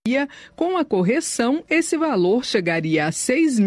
Com a correção, esse valor chegaria a R$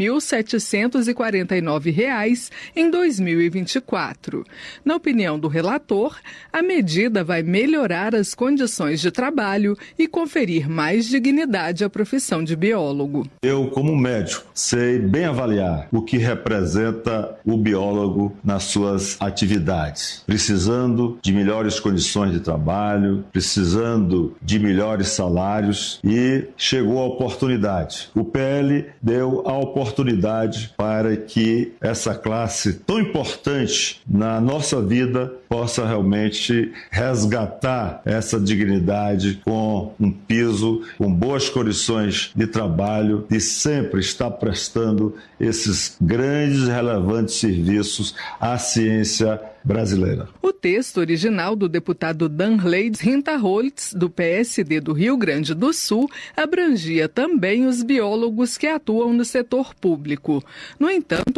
6.749 em 2024. Na opinião do relator, a medida vai melhorar as condições de trabalho e conferir mais dignidade à profissão de biólogo. Eu, como médico, sei bem avaliar o que representa o biólogo nas suas atividades, precisando de melhores condições de trabalho, precisando de melhores salários e chegou a oportunidade. O PL deu a oportunidade para que essa classe tão importante na nossa vida possa realmente resgatar essa dignidade com um piso, com boas condições de trabalho e sempre estar prestando esses grandes e relevantes serviços à ciência brasileira. O texto original do deputado Danley Rintaholtz, do PSD do Rio Grande do Sul, abrangia também os biólogos que atuam no setor público. No entanto,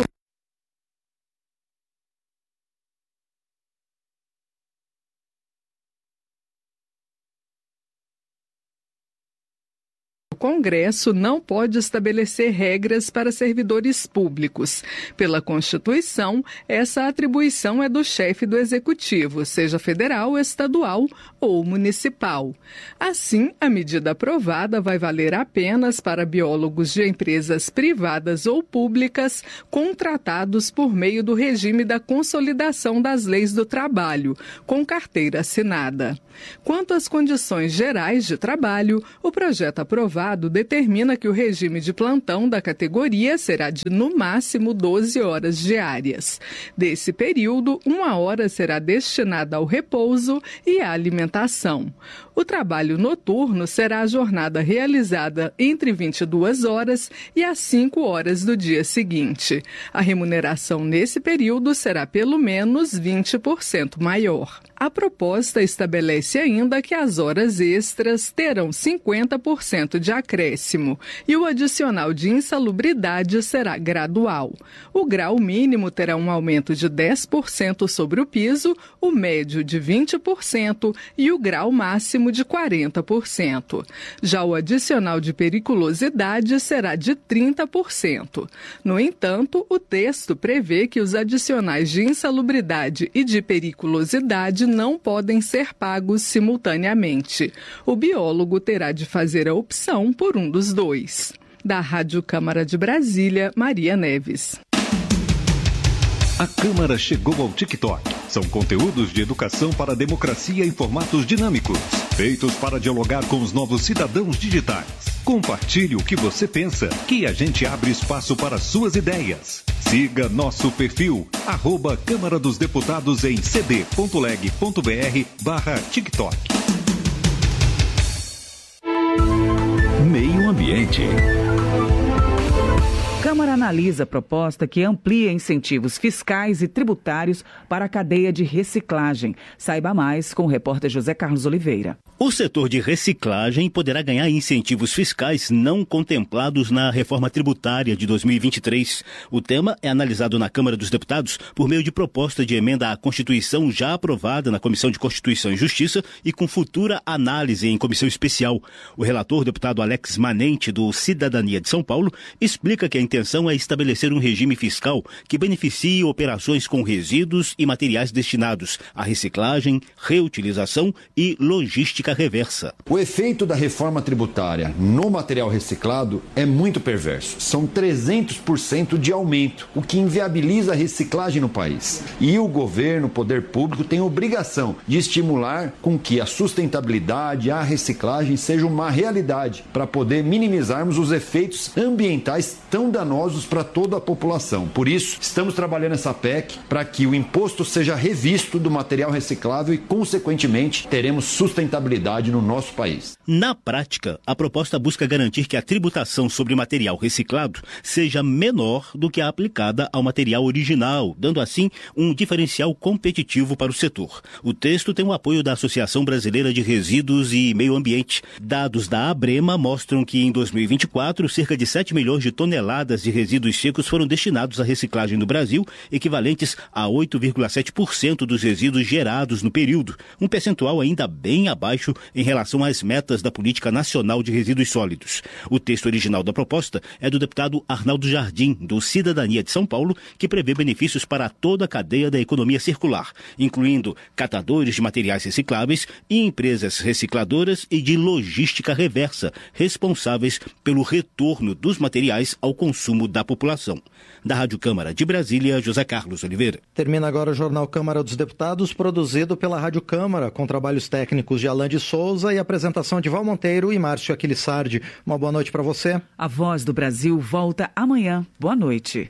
o Congresso não pode estabelecer regras para servidores públicos. Pela Constituição, essa atribuição é do chefe do Executivo, seja federal, estadual ou municipal. Assim, a medida aprovada vai valer apenas para biólogos de empresas privadas ou públicas contratados por meio do regime da Consolidação das Leis do Trabalho, com carteira assinada. Quanto às condições gerais de trabalho, o projeto aprovado determina que o regime de plantão da categoria será de, no máximo, 12 horas diárias. Desse período, 1 hora será destinada ao repouso e à alimentação. O trabalho noturno será a jornada realizada entre 22 horas e as 5 horas do dia seguinte. A remuneração nesse período será pelo menos 20% maior. A proposta estabelece ainda que as horas extras terão 50% de acréscimo e o adicional de insalubridade será gradual. O grau mínimo terá um aumento de 10% sobre o piso, o médio de 20% e o grau máximo de 40%. Já o adicional de periculosidade será de 30%. No entanto, o texto prevê que os adicionais de insalubridade e de periculosidade não podem ser pagos simultaneamente. O biólogo terá de fazer a opção por um dos dois. Da Rádio Câmara de Brasília, Maria Neves. A Câmara chegou ao TikTok. São conteúdos de educação para a democracia em formatos dinâmicos, feitos para dialogar com os novos cidadãos digitais. Compartilhe o que você pensa, que a gente abre espaço para suas ideias. Siga nosso perfil, @Câmara dos Deputados em cd.leg.br/TikTok. Meio Ambiente. Câmara analisa a proposta que amplia incentivos fiscais e tributários para a cadeia de reciclagem. Saiba mais com o repórter José Carlos Oliveira. O setor de reciclagem poderá ganhar incentivos fiscais não contemplados na reforma tributária de 2023. O tema é analisado na Câmara dos Deputados por meio de proposta de emenda à Constituição já aprovada na Comissão de Constituição e Justiça e com futura análise em comissão especial. O relator, deputado Alex Manente, do Cidadania de São Paulo, explica que a intenção é estabelecer um regime fiscal que beneficie operações com resíduos e materiais destinados à reciclagem, reutilização e logística reversa. O efeito da reforma tributária no material reciclado é muito perverso. São 300% de aumento, o que inviabiliza a reciclagem no país. E o governo, o poder público, tem obrigação de estimular com que a sustentabilidade, a reciclagem seja uma realidade para poder minimizarmos os efeitos ambientais tão danosos para toda a população. Por isso, estamos trabalhando essa PEC para que o imposto seja revisto do material reciclável e, consequentemente, teremos sustentabilidade no nosso país. Na prática, a proposta busca garantir que a tributação sobre material reciclado seja menor do que a aplicada ao material original, dando assim um diferencial competitivo para o setor. O texto tem o apoio da Associação Brasileira de Resíduos e Meio Ambiente. Dados da ABREMA mostram que em 2024, cerca de 7 milhões de toneladas toneladas de resíduos secos foram destinados à reciclagem no Brasil, equivalentes a 8,7% dos resíduos gerados no período, um percentual ainda bem abaixo em relação às metas da Política Nacional de Resíduos Sólidos. O texto original da proposta é do deputado Arnaldo Jardim, do Cidadania de São Paulo, que prevê benefícios para toda a cadeia da economia circular, incluindo catadores de materiais recicláveis e empresas recicladoras e de logística reversa, responsáveis pelo retorno dos materiais ao consumo da população. Da Rádio Câmara de Brasília, José Carlos Oliveira. Termina agora o Jornal Câmara dos Deputados, produzido pela Rádio Câmara, com trabalhos técnicos de Alain de Souza e apresentação de Val Monteiro e Márcio Aquilissardi. Uma boa noite para você. A Voz do Brasil volta amanhã. Boa noite.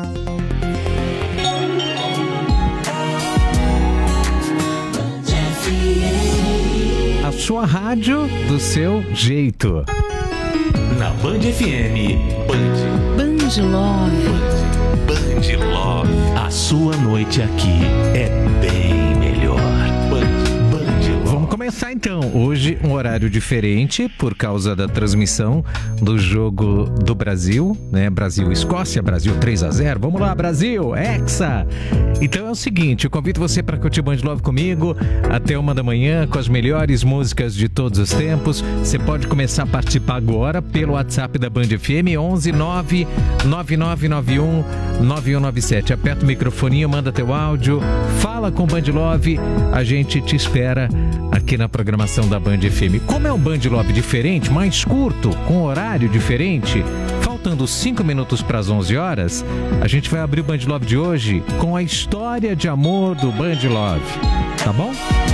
A sua rádio do seu jeito. Na Band FM, Band Love. Band Love. A sua noite aqui é bem melhor. Vamos começar então. Hoje um horário diferente por causa da transmissão do jogo do Brasil, né? Brasil-Escócia, Brasil 3-0. Vamos lá, Brasil, Hexa! Então é o seguinte, eu convido você para curtir Band Love comigo até 1h com as melhores músicas de todos os tempos. Você pode começar a participar agora pelo WhatsApp da Band FM 11 99991 9197. Aperta o microfoninho, manda teu áudio, fala com Band Love, a gente te espera aqui na programação da Band FM. Como é um Band Love diferente, mais curto, com horário diferente, faltando 5 minutos para as 11 horas, a gente vai abrir o Band Love de hoje com a história de amor do Band Love, tá bom?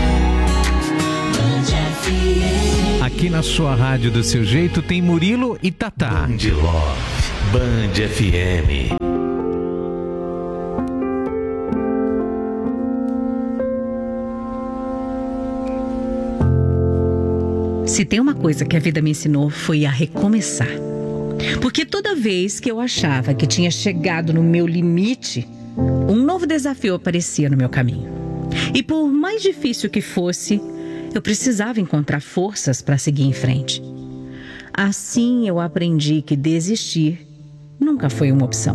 Aqui na sua rádio do seu jeito tem Murilo e Tatá. Band Love, Band FM. Se tem uma coisa que a vida me ensinou foi a recomeçar. Porque toda vez que eu achava que tinha chegado no meu limite, um novo desafio aparecia no meu caminho. E por mais difícil que fosse, eu precisava encontrar forças para seguir em frente. Assim eu aprendi que desistir nunca foi uma opção.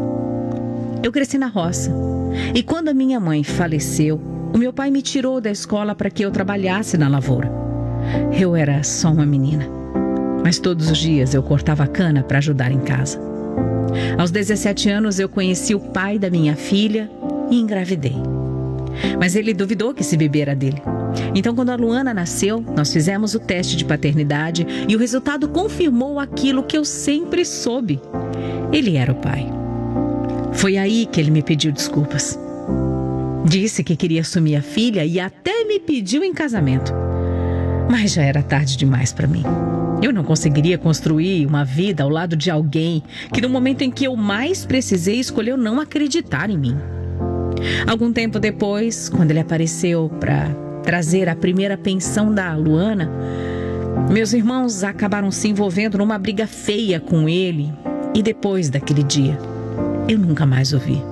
Eu cresci na roça e quando a minha mãe faleceu, o meu pai me tirou da escola para que eu trabalhasse na lavoura. Eu era só uma menina, mas todos os dias eu cortava cana para ajudar em casa. Aos 17 anos eu conheci o pai da minha filha e engravidei. Mas ele duvidou que esse bebê era dele. Então, quando a Luana nasceu, nós fizemos o teste de paternidade e o resultado confirmou aquilo que eu sempre soube. Ele era o pai. Foi aí que ele me pediu desculpas. Disse que queria assumir a filha e até me pediu em casamento. Mas já era tarde demais para mim. Eu não conseguiria construir uma vida ao lado de alguém que no momento em que eu mais precisei escolheu não acreditar em mim. Algum tempo depois, quando ele apareceu para trazer a primeira pensão da Luana, meus irmãos acabaram se envolvendo numa briga feia com ele e depois daquele dia, eu nunca mais o vi.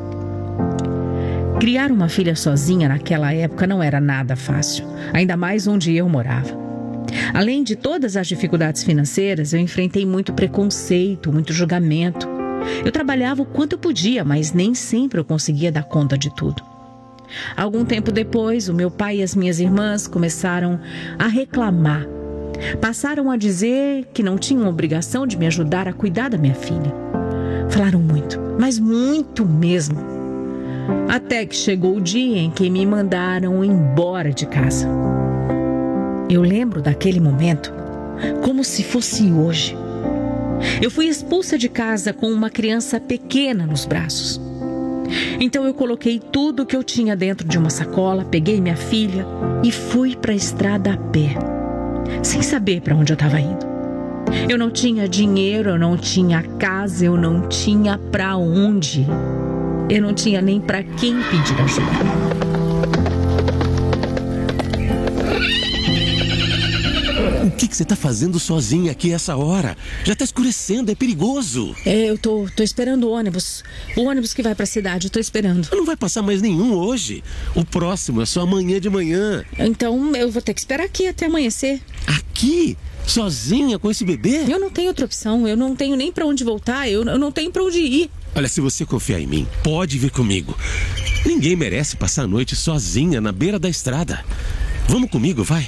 Criar uma filha sozinha naquela época não era nada fácil, ainda mais onde eu morava. Além de todas as dificuldades financeiras, eu enfrentei muito preconceito, muito julgamento. Eu trabalhava o quanto eu podia, mas nem sempre eu conseguia dar conta de tudo. Algum tempo depois, o meu pai e as minhas irmãs começaram a reclamar. Passaram a dizer que não tinham obrigação de me ajudar a cuidar da minha filha. Falaram muito, mas muito mesmo. Até que chegou o dia em que me mandaram embora de casa. Eu lembro daquele momento como se fosse hoje. Eu fui expulsa de casa com uma criança pequena nos braços. Então eu coloquei tudo que eu tinha dentro de uma sacola, peguei minha filha e fui para a estrada a pé, sem saber para onde eu estava indo. Eu não tinha dinheiro, eu não tinha casa, eu não tinha para onde ir. Eu não tinha nem para quem pedir ajuda. O que você tá fazendo sozinha aqui essa hora? Já tá escurecendo, é perigoso. Eu tô esperando o ônibus. O ônibus que vai pra cidade, eu tô esperando. Não vai passar mais nenhum hoje. O próximo é só amanhã de manhã. Então eu vou ter que esperar aqui até amanhecer. Aqui? Sozinha com esse bebê? Eu não tenho outra opção, eu não tenho nem pra onde voltar, eu não tenho pra onde ir. Olha, se você confiar em mim, pode vir comigo. Ninguém merece passar a noite sozinha na beira da estrada. Vamos comigo, vai.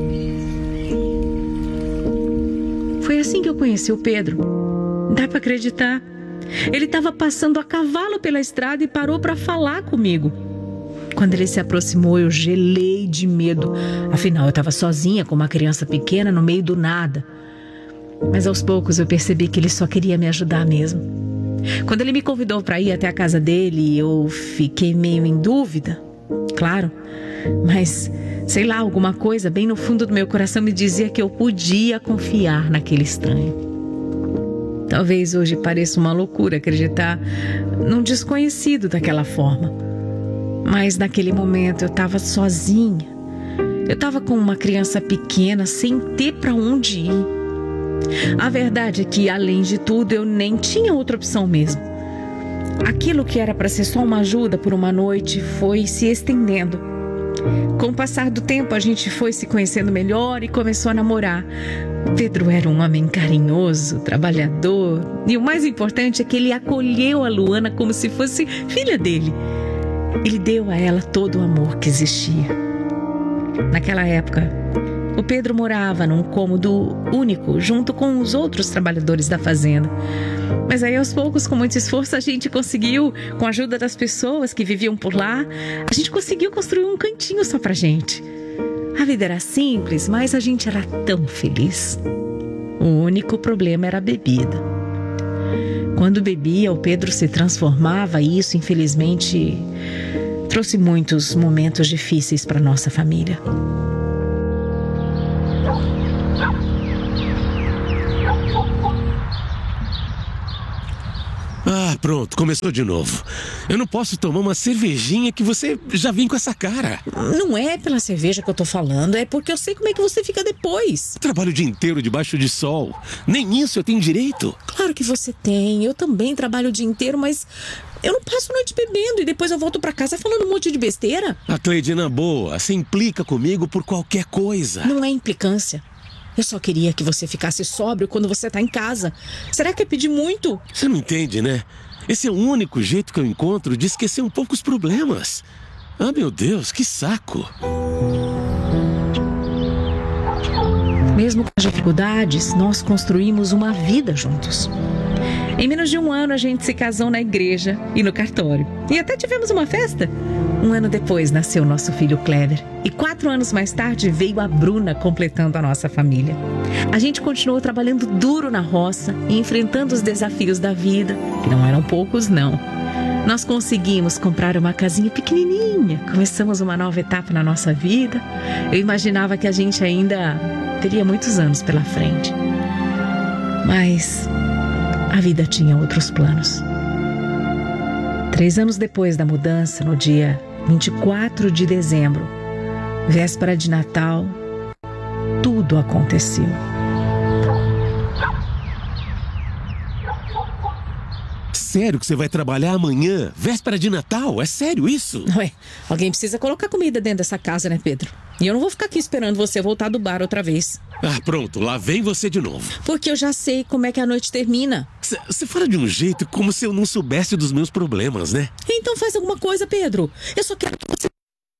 Foi assim que eu conheci o Pedro. Dá pra acreditar? Ele estava passando a cavalo pela estrada e parou para falar comigo. Quando ele se aproximou, eu gelei de medo. Afinal, eu estava sozinha com uma criança pequena no meio do nada. Mas aos poucos eu percebi que ele só queria me ajudar mesmo. Quando ele me convidou para ir até a casa dele, eu fiquei meio em dúvida. Claro, mas sei lá, alguma coisa bem no fundo do meu coração me dizia que eu podia confiar naquele estranho. Talvez hoje pareça uma loucura acreditar num desconhecido daquela forma. Mas naquele momento eu estava sozinha. Eu estava com uma criança pequena sem ter para onde ir. A verdade é que, além de tudo, eu nem tinha outra opção mesmo. Aquilo que era para ser só uma ajuda por uma noite foi se estendendo. Com o passar do tempo, a gente foi se conhecendo melhor e começou a namorar. Pedro era um homem carinhoso, trabalhador, e o mais importante é que ele acolheu a Luana como se fosse filha dele. Ele deu a ela todo o amor que existia. Naquela época, o Pedro morava num cômodo único, junto com os outros trabalhadores da fazenda. Mas aí, aos poucos, com muito esforço, a gente conseguiu, com a ajuda das pessoas que viviam por lá, a gente conseguiu construir um cantinho só pra gente. A vida era simples, mas a gente era tão feliz. O único problema era a bebida. Quando bebia, o Pedro se transformava e isso, infelizmente, trouxe muitos momentos difíceis para nossa família. Ah, pronto, começou de novo. Eu não posso tomar uma cervejinha que você já vem com essa cara. Não é pela cerveja que eu tô falando, é porque eu sei como é que você fica depois. Trabalho o dia inteiro debaixo de sol. Nem isso eu tenho direito. Claro que você tem, eu também trabalho o dia inteiro, mas eu não passo a noite bebendo e depois eu volto pra casa falando um monte de besteira. A Cleide, na boa, se implica comigo por qualquer coisa. Não é implicância. Eu só queria que você ficasse sóbrio quando você tá em casa. Será que é pedir muito? Você não entende, né? Esse é o único jeito que eu encontro de esquecer um pouco os problemas. Ah, meu Deus, que saco. Mesmo com as dificuldades, nós construímos uma vida juntos. Em menos de um ano, a gente se casou na igreja e no cartório. E até tivemos uma festa. Um ano depois, nasceu nosso filho Kleber. E 4 anos mais tarde, veio a Bruna, completando a nossa família. A gente continuou trabalhando duro na roça e enfrentando os desafios da vida, que não eram poucos, não. Nós conseguimos comprar uma casinha pequenininha. Começamos uma nova etapa na nossa vida. Eu imaginava que a gente ainda teria muitos anos pela frente. Mas a vida tinha outros planos. 3 anos depois da mudança, no dia 24 de dezembro, véspera de Natal, tudo aconteceu. Sério que você vai trabalhar amanhã, véspera de Natal? É sério isso? Ué, alguém precisa colocar comida dentro dessa casa, né, Pedro? E eu não vou ficar aqui esperando você voltar do bar outra vez. Ah, pronto, lá vem você de novo. Porque eu já sei como é que a noite termina. Você fala de um jeito como se eu não soubesse dos meus problemas, né? Então faz alguma coisa, Pedro. Eu só quero que você